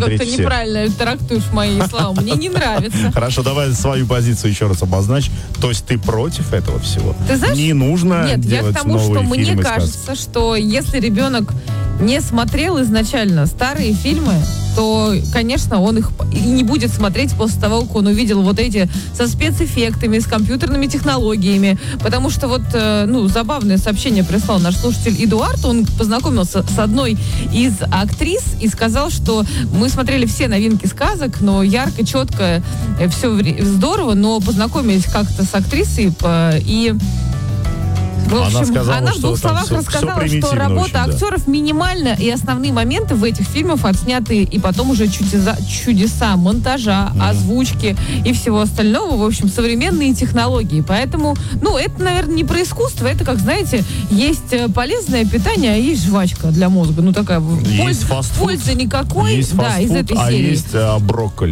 смотреть как-то все. неправильно трактуешь мои слова. Мне не нравится. Хорошо, давай свою позицию еще раз обозначь. То есть ты против этого всего? Ты знаешь, не нужно нет, я делать к тому, новые что мне фильмы, сказки. кажется, что если ребенок не смотрел изначально старые фильмы, то, конечно, он их и не будет смотреть после того, как он увидел вот эти со спецэффектами, с компьютерными технологиями. Потому что вот, забавное сообщение прислал наш слушатель Эдуард. Он познакомился с одной из актрис и сказал, что мы смотрели все новинки сказок, но ярко, четко, все здорово, но познакомились как-то с актрисой и... В общем, она в двух словах рассказала, что работа актеров минимальна, и основные моменты в этих фильмах отсняты, и потом уже чудеса монтажа, озвучки и всего остального. В общем, современные технологии. Поэтому, это, наверное, не про искусство. Это, как, знаете, есть полезное питание, а есть жвачка для мозга. Такая пользы никакой. Есть да, из этой серии. А есть брокколи.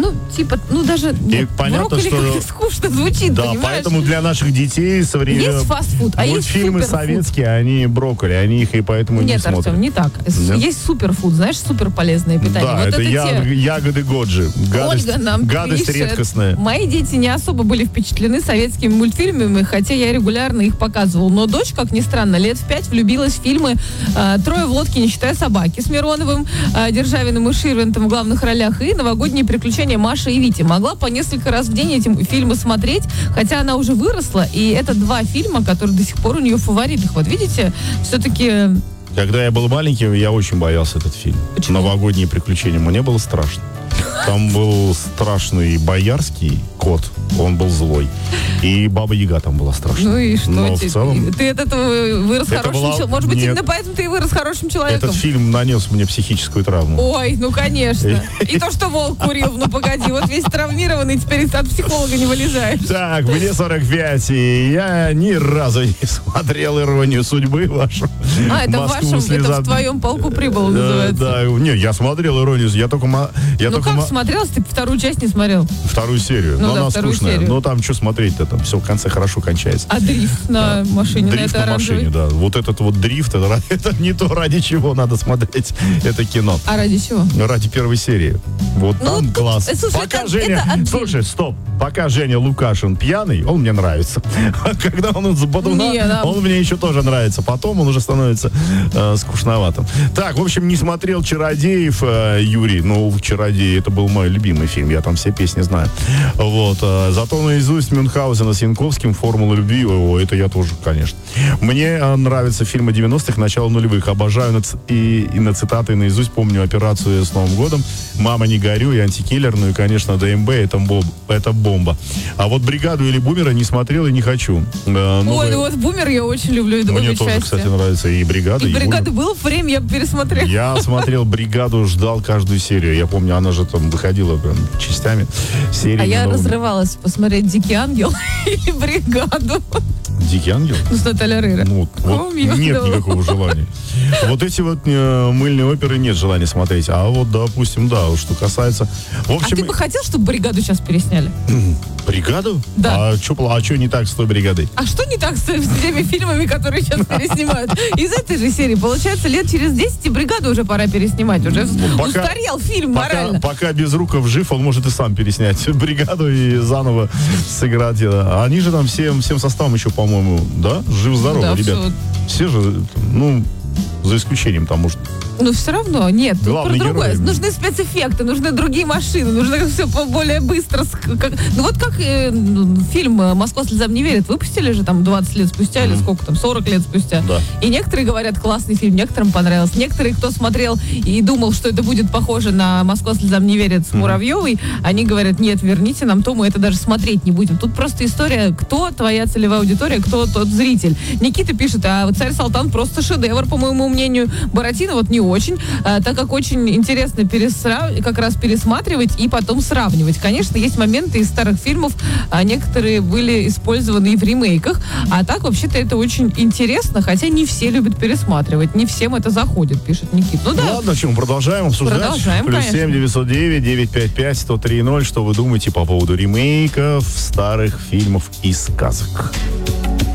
Даже понятно, брокколи что как-то скучно звучит, да, понимаешь? Поэтому для наших детей современные есть фастфуд, а есть мультфильмы советские, они брокколи, они их и поэтому не смотрят. Нет, Артем, не так. Да? Есть суперфуд, знаешь, суперполезное питание. Да, это ягоды Годжи. Ольга нам гадость пишет, редкостная. мои дети не особо были впечатлены советскими мультфильмами, хотя я регулярно их показывал. Но дочь, как ни странно, лет в 5 влюбилась в фильмы «Трое в лодке, не считая собаки» с Мироновым, Державиным и Ширвинтом в главных ролях и «Новогодние приключения Маши и Вити». Могла по несколько раз в день эти фильмы смотреть, хотя она уже выросла, и это 2 фильма, которые до сих пор у нее в фаворитах. Вот видите, все-таки... Когда я был маленький, я очень боялся этот фильм. Почему? «Новогодние приключения». Мне было страшно. Там был страшный боярский кот, он был злой. И Баба Яга там была страшная. Ну и что? Но в целом... Ты от этого вырос хорошим человеком? Может быть, именно поэтому ты и вырос хорошим человеком? Этот фильм нанес мне психическую травму. Ой, конечно. И то, что волк курил, погоди, вот весь травмированный, теперь от психолога не вылезаешь. Так, мне 45, и я ни разу не смотрел «Иронию судьбы» вашу. Это в твоем полку прибыл, называется. Да, не, я смотрел «Иронию», я только... как смотрел, ты вторую часть не смотрел? Вторую серию, но она скучная. Серию. Но там что смотреть-то, там все в конце хорошо кончается. А дрифт на машине, дрифт на этой оранжевой? Машине, да. Вот этот вот дрифт, это не то, ради чего надо смотреть это кино. А ради чего? Ради первой серии. Вот там класс. Слушай, пока Женя... Слушай, стоп. Пока Женя Лукашин пьяный, он мне нравится. Когда он с бодуна, он мне еще тоже нравится. Потом он уже становится скучноватым. Так, в общем, не смотрел «Чародеев», Юрий. «Чародеи» — это был мой любимый фильм. Я там все песни знаю. Вот. Зато наизусть Мюнхгаузена с Янковским, «Формула любви». Это я тоже, конечно. Мне нравятся фильмы 90-х, начала нулевых. Обожаю и на цитаты наизусть помню «Операцию с Новым годом», «Мама, не горю» и «Антикиллер». И, конечно, ДМБ — это бомба. А вот «Бригаду» или «Бумера» не смотрел и не хочу. Вот «Бумер» я очень люблю. Мне тоже, кстати, нравится и «Бригада». И «Бригада» было время, я пересмотрел. Я смотрел «Бригаду», ждал каждую серию. Я помню, она же там выходила прям частями. А я разрывалась посмотреть «Дикий ангел» или «Бригаду». «Дикий ангел»? С Натальей Орейро. Нет никакого желания. Вот эти вот мыльные оперы нет желания смотреть. А вот, допустим, да, что касается... В общем, а ты бы хотел, чтобы «Бригаду» сейчас пересняли? «Бригаду»? Да. А что не так с той «Бригадой»? А что не так с теми фильмами, которые сейчас переснимают? Из этой же серии, получается, лет через 10 и «Бригаду» уже пора переснимать. Уже устарел фильм морально. Пока Безруков жив, он может и сам переснять «Бригаду» и заново сыграть. Они же там всем составом еще, по-моему, да? Жив-здоров, ребят. Все же, за исключением там, может... все равно, нет, тут про другое. Герой. Нужны спецэффекты, нужны другие машины, нужно все более быстро. Как фильм «Москва слезам не верит» выпустили же там 20 лет спустя, или сколько там, 40 лет спустя. Да. И некоторые говорят, классный фильм, некоторым понравился. Некоторые, кто смотрел и думал, что это будет похоже на «Москва слезам не верит» с Муравьевой, они говорят, нет, верните нам то, мы это даже смотреть не будем. Тут просто история, кто твоя целевая аудитория, кто тот зритель. Никита пишет, а «Царь Салтан» просто шедевр, по моему мнению. Буратино вот не очень, так как очень интересно как раз пересматривать и потом сравнивать. Конечно, есть моменты из старых фильмов, а некоторые были использованы и в ремейках, а так вообще-то это очень интересно, хотя не все любят пересматривать, не всем это заходит, пишет Никита. Ладно, что мы продолжаем обсуждать. Продолжаем, Плюс конечно. 7 909 955 103 0. Что вы думаете по поводу ремейков старых фильмов и сказок?